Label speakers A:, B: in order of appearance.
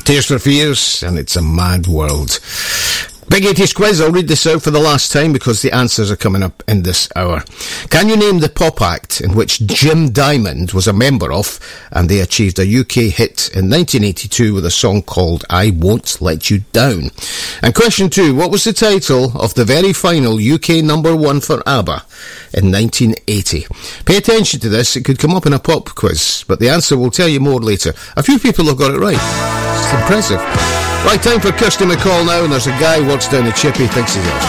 A: Tears for Fears, and It's a Mad World. Big 80s quiz. I'll read this out for the last time because the answers are coming up in this hour. Can you name the pop act in which Jim Diamond was a member of, and they achieved a UK hit in 1982 with a song called I Won't Let You Down? And question 2, what was the title of the very final UK number 1 for ABBA in 1980? Pay attention to this, it could come up in a pop quiz, but the answer will tell you more later. A few people have got it right. It's impressive. Right, time for Kirsty MacColl now, and there's a guy who works down the Chippy, thinks he's off.